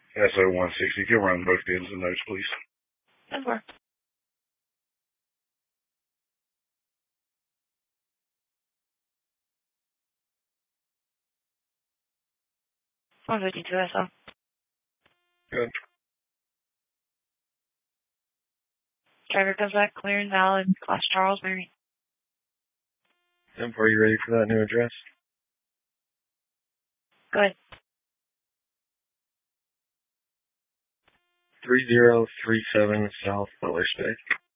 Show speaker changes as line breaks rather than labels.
SO160. If you'll run both ends and notes, please.
That's where. 152 SO.
Good.
Driver comes back clear and valid. Class Charles Mary.
10-4, are you ready for that new address?
Go ahead.
3037 South Butler State.